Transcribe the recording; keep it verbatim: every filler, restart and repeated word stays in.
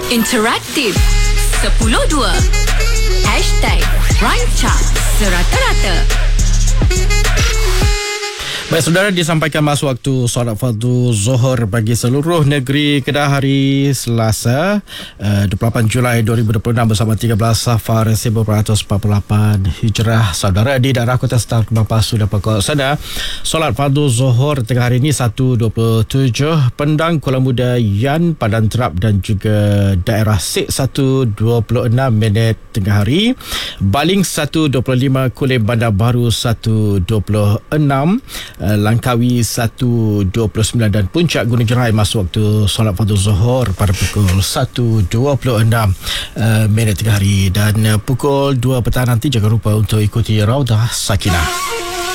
Interaktif sepuluh dua. Hashtag Rancak Serata-Rata. Baik saudara, disampaikan masuk waktu solat fardu Zuhur bagi seluruh negeri Kedah hari Selasa uh, dua puluh lapan Julai dua ribu dua puluh enam bersama tiga belas Safar seribu empat ratus empat puluh lapan Hijrah. Saudara di daerah Kota Setar Kembang Pasu dan pokok sana, solat fardu Zuhur tengah hari ini satu dua puluh tujuh, Pendang Kuala Muda Yan Padan Terap dan juga daerah Sik satu dua puluh enam minit tengah hari, Baling satu dua puluh lima, Kulim Bandar Baru satu dua puluh enam, Langkawi satu dua puluh sembilan dan Puncak Gunung Jerai masuk waktu solat fardu Zuhur pada pukul satu dua puluh enam uh, minit tengah hari, dan uh, pukul dua petang nanti jangan lupa untuk ikuti Raudah Sakinah.